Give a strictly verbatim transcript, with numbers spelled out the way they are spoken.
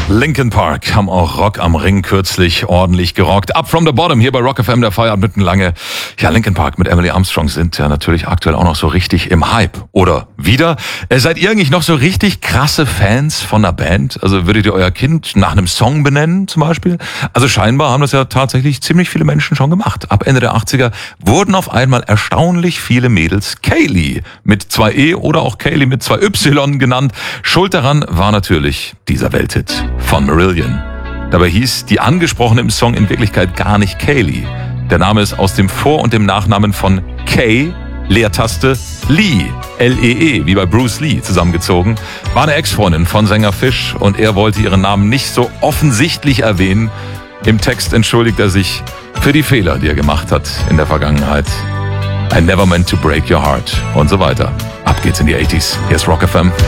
Linkin Park haben auch Rock am Ring kürzlich ordentlich gerockt. Up from the bottom hier bei Rock F M, der Feierabend mitten lange. Ja, Linkin Park mit Emily Armstrong sind ja natürlich aktuell auch noch so richtig im Hype. Oder wieder? Äh, seid ihr eigentlich noch so richtig krasse Fans von einer Band? Also würdet ihr euer Kind nach einem Song benennen zum Beispiel? Also scheinbar haben das ja tatsächlich ziemlich viele Menschen schon gemacht. Ab Ende der achtziger wurden auf einmal erstaunlich viele Mädels Kaylee mit zwei E oder auch Kaylee mit zwei Y genannt. Schuld daran war natürlich dieser Welthit von Marillion. Dabei hieß die angesprochene im Song in Wirklichkeit gar nicht Kaylee. Der Name ist aus dem Vor- und dem Nachnamen von Kay, Leertaste, Lee, L E E, wie bei Bruce Lee zusammengezogen. War eine Ex-Freundin von Sänger Fish und er wollte ihren Namen nicht so offensichtlich erwähnen. Im Text entschuldigt er sich für die Fehler, die er gemacht hat in der Vergangenheit. I never meant to break your heart und so weiter. Ab geht's in die achtziger. Hier ist Rock F M.